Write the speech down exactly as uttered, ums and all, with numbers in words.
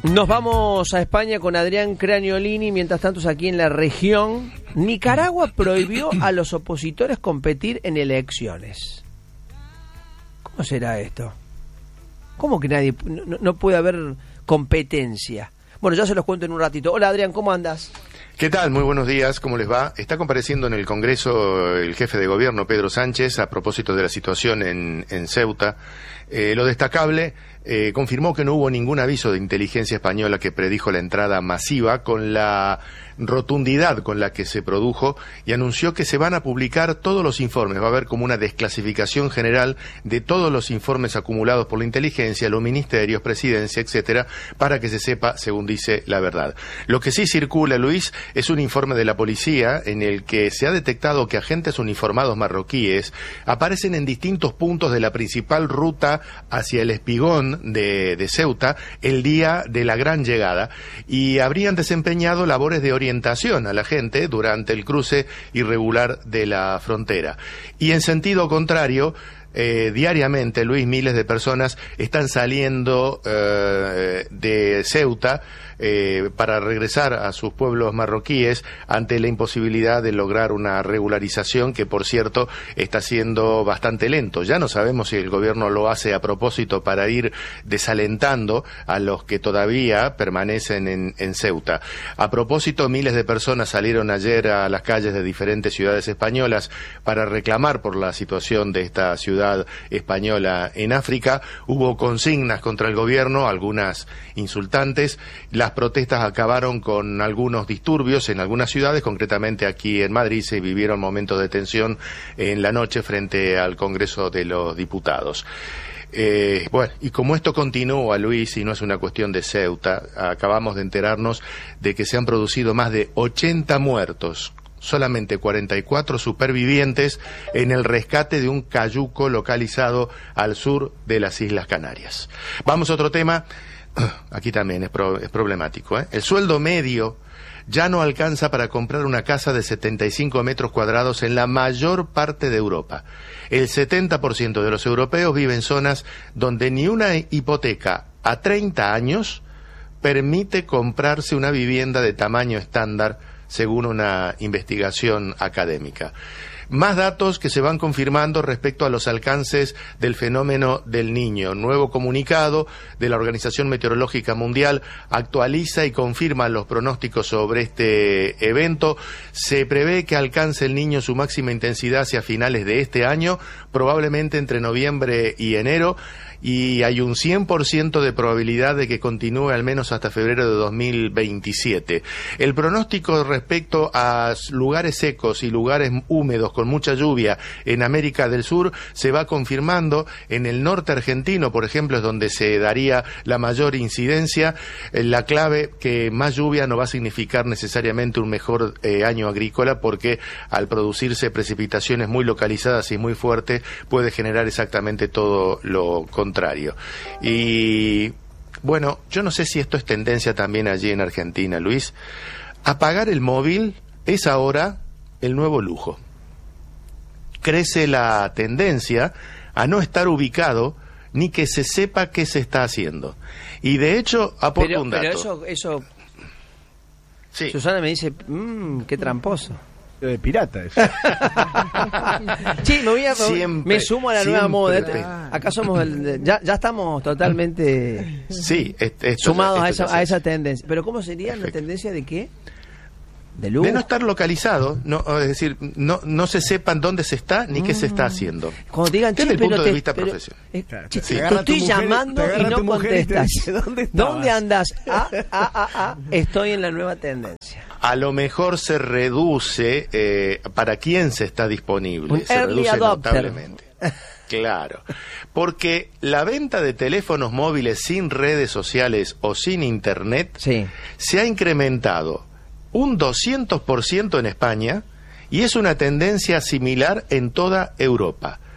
Nos vamos a España con Adrián Craniolini. Mientras tanto, aquí en la región, Nicaragua prohibió a los opositores competir en elecciones. ¿Cómo será esto? ¿Cómo que nadie no, no puede haber competencia? Bueno, ya se los cuento en un ratito. Hola Adrián, ¿cómo andas? ¿Qué tal? Muy buenos días, ¿cómo les va? Está compareciendo en el Congreso el jefe de gobierno, Pedro Sánchez, a propósito de la situación en, en Ceuta. Eh, lo destacable, eh, confirmó que no hubo ningún aviso de inteligencia española que predijo la entrada masiva con la rotundidad con la que se produjo y anunció que se van a publicar todos los informes. Va a haber como una desclasificación general de todos los informes acumulados por la inteligencia, los ministerios, presidencia, etcétera, para que se sepa, según dice, la verdad. Lo que sí circula, Luis, es un informe de la policía en el que se ha detectado que agentes uniformados marroquíes aparecen en distintos puntos de la principal ruta hacia el Espigón de, de Ceuta el día de la gran llegada y habrían desempeñado labores de orientación a la gente durante el cruce irregular de la frontera. Y en sentido contrario, Eh, diariamente, Luis, miles de personas están saliendo eh, de Ceuta eh, para regresar a sus pueblos marroquíes ante la imposibilidad de lograr una regularización que, por cierto, está siendo bastante lento. Ya no sabemos si el gobierno lo hace a propósito para ir desalentando a los que todavía permanecen en, en Ceuta. A propósito, miles de personas salieron ayer a las calles de diferentes ciudades españolas para reclamar por la situación de esta ciudad española en África. Hubo consignas contra el gobierno, algunas insultantes. Las protestas acabaron con algunos disturbios en algunas ciudades, concretamente aquí en Madrid se vivieron momentos de tensión en la noche frente al Congreso de los Diputados. Eh, bueno, y como esto continúa, Luis, y no es una cuestión de Ceuta, acabamos de enterarnos de que se han producido más de ochenta muertos, solamente cuarenta y cuatro supervivientes en el rescate de un cayuco localizado al sur de las Islas Canarias. Vamos a otro tema, aquí también es, pro, es problemático, ¿eh? El sueldo medio ya no alcanza para comprar una casa de setenta y cinco metros cuadrados en la mayor parte de Europa. El setenta por ciento de los europeos viven en zonas donde ni una hipoteca a treinta años permite comprarse una vivienda de tamaño estándar, según una investigación académica. Más datos que se van confirmando respecto a los alcances del fenómeno del Niño. Nuevo comunicado de la Organización Meteorológica Mundial actualiza y confirma los pronósticos sobre este evento. Se prevé que alcance el Niño su máxima intensidad hacia finales de este año, probablemente entre noviembre y enero, y hay un cien por ciento de probabilidad de que continúe al menos hasta febrero de dos mil veintisiete. El pronóstico respecto a lugares secos y lugares húmedos con mucha lluvia en América del Sur se va confirmando. En el norte argentino, por ejemplo, es donde se daría la mayor incidencia. La clave, que más lluvia no va a significar necesariamente un mejor eh, año agrícola, porque al producirse precipitaciones muy localizadas y muy fuertes puede generar exactamente todo lo contrario. contrario. Y bueno, yo no sé si esto es tendencia también allí en Argentina, Luis. Apagar el móvil es ahora el nuevo lujo. Crece la tendencia a no estar ubicado ni que se sepa qué se está haciendo. Y de hecho, aporto pero, un dato. Pero eso, eso... Sí. Susana me dice, mmm, qué tramposo. De pirata eso. Sí, me, voy a, siempre, me sumo a la nueva moda. Acá somos el, ya, ya estamos totalmente sí, esto, esto, sumados esto, a, esto esa, a esa tendencia. Pero ¿cómo sería Perfecto. la tendencia de qué? De luz. De no estar localizado, no, es decir, no, no se sepan dónde se está ni mm. qué se está haciendo. Cuando te digan, desde el punto te, de vista pero, profesional. Eh, claro, te, te, te, te estoy mujer, llamando y no contestas. Y dice, ¿dónde, ¿Dónde andas? Ah, ah, ah, ah, estoy en la nueva tendencia. A lo mejor se reduce eh, para quién se está disponible. Un se early reduce adopter. notablemente. Claro, porque la venta de teléfonos móviles sin redes sociales o sin internet sí. se ha incrementado un doscientos por ciento en España y es una tendencia similar en toda Europa.